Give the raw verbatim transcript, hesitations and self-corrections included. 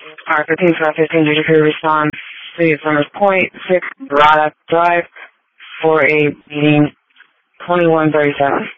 Alright, fifteen five fifteen, did you crew respond? Please, number point six, Rada Drive for a meeting twenty-one thirty-seven.